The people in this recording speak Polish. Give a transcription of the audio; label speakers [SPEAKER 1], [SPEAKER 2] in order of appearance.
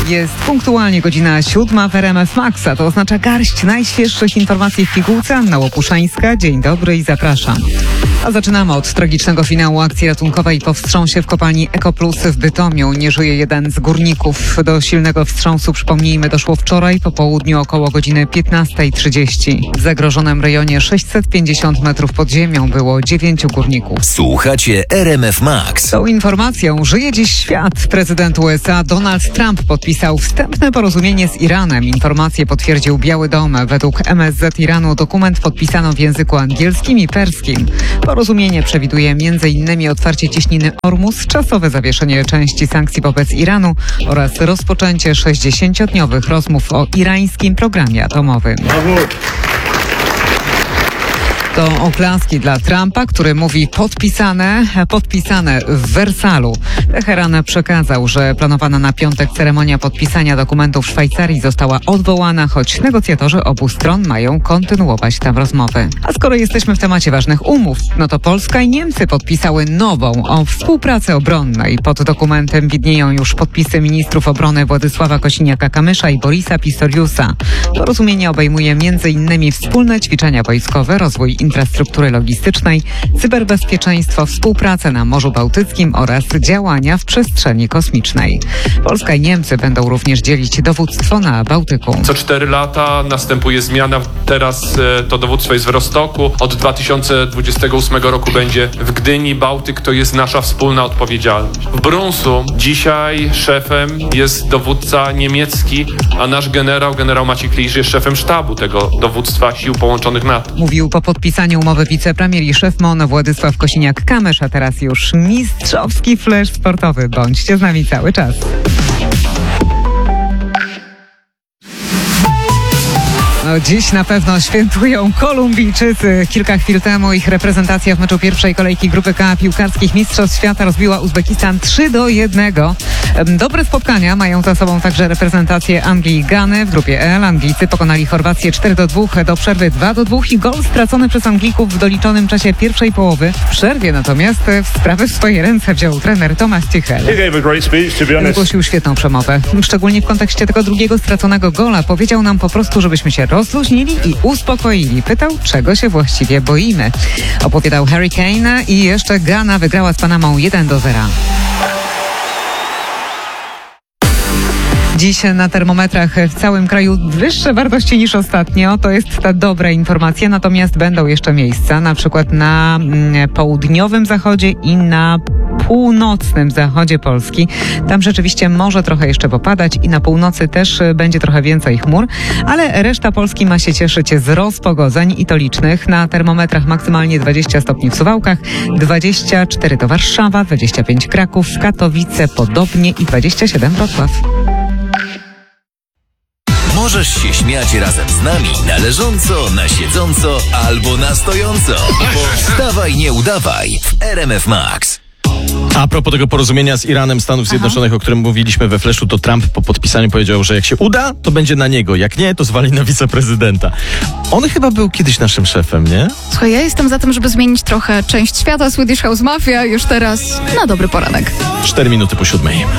[SPEAKER 1] Jest punktualnie godzina 7 w RMF Max, a to oznacza garść najświeższych informacji w pigułce. Anna Łopuszańska, dzień dobry i zapraszam. A zaczynamy od tragicznego finału akcji ratunkowej po wstrząsie w kopalni Ekoplus w Bytomiu. Nie żyje jeden z górników. Do silnego wstrząsu, przypomnijmy, doszło wczoraj po południu około godziny 15:30. W zagrożonym rejonie 650 metrów pod ziemią było 9 górników.
[SPEAKER 2] Słuchacie RMF Max.
[SPEAKER 1] Tą informacją żyje dziś świat. Prezydent USA Donald Trump podpisał wstępne porozumienie z Iranem. Informację potwierdził Biały Dom. Według MSZ Iranu dokument podpisano w języku angielskim i perskim. Porozumienie przewiduje m.in. otwarcie cieśniny Ormus, czasowe zawieszenie części sankcji wobec Iranu oraz rozpoczęcie 60-dniowych rozmów o irańskim programie atomowym. To oklaski dla Trumpa, który mówi podpisane w Wersalu. Teheran przekazał, że planowana na piątek ceremonia podpisania dokumentów w Szwajcarii została odwołana, choć negocjatorzy obu stron mają kontynuować tam rozmowy. A skoro jesteśmy w temacie ważnych umów, no to Polska i Niemcy podpisały nową o współpracy obronnej. Pod dokumentem widnieją już podpisy ministrów obrony Władysława Kosiniaka-Kamysza i Borisa Pistoriusa. Porozumienie obejmuje m.in. wspólne ćwiczenia wojskowe, rozwój infrastruktury logistycznej, cyberbezpieczeństwo, współpracę na Morzu Bałtyckim oraz działania w przestrzeni kosmicznej. Polska i Niemcy będą również dzielić dowództwo na Bałtyku.
[SPEAKER 3] Co 4 lata następuje zmiana. Teraz to dowództwo jest w Rostoku. Od 2028 roku będzie w Gdyni. Bałtyk to jest nasza wspólna odpowiedzialność. W Brunsu dzisiaj szefem jest dowódca niemiecki, a nasz generał Maciej Klisz jest szefem sztabu tego dowództwa Sił Połączonych NATO.
[SPEAKER 1] Mówił po podpisaniu umowy wicepremier i szef MON Władysław Kosiniak-Kamysz, a teraz już mistrzowski flash sportowy. Bądźcie z nami cały czas. No, dziś na pewno świętują Kolumbijczycy. Kilka chwil temu ich reprezentacja w meczu pierwszej kolejki Grupy K piłkarskich Mistrzostw Świata rozbiła Uzbekistan 3-1. Dobre spotkania mają za sobą także reprezentacje Anglii i Gany. W grupie L Anglicy pokonali Chorwację 4-2, do przerwy 2-2 i gol stracony przez Anglików w doliczonym czasie pierwszej połowy. W przerwie natomiast sprawy w swoje ręce wziął trener Tomasz Tuchel. Wygłosił świetną przemowę. Szczególnie w kontekście tego drugiego straconego gola powiedział nam po prostu, żebyśmy się rozluźnili i uspokoili. Pytał, czego się właściwie boimy. Opowiadał Harry Kane i jeszcze Gana wygrała z Panamą 1-0. Dziś na termometrach w całym kraju wyższe wartości niż ostatnio. To jest ta dobra informacja, natomiast będą jeszcze miejsca, na przykład na południowym zachodzie i na północnym zachodzie Polski. Tam rzeczywiście może trochę jeszcze popadać i na północy też będzie trochę więcej chmur, ale reszta Polski ma się cieszyć z rozpogodzeń i to licznych. Na termometrach maksymalnie 20 stopni w Suwałkach, 24 to Warszawa, 25 Kraków, Katowice podobnie i 27 Wrocław.
[SPEAKER 2] Możesz się śmiać razem z nami na leżąco, na siedząco albo na stojąco. Wstawaj, nie udawaj w RMF Max.
[SPEAKER 4] A propos tego porozumienia z Iranem Stanów Zjednoczonych, o którym mówiliśmy we Flashu, to Trump po podpisaniu powiedział, że jak się uda, to będzie na niego. Jak nie, to zwali na wiceprezydenta. On chyba był kiedyś naszym szefem, nie?
[SPEAKER 5] Słuchaj, ja jestem za tym, żeby zmienić trochę część świata. Swedish House Mafia już teraz na dobry poranek.
[SPEAKER 4] 4 minuty po 7.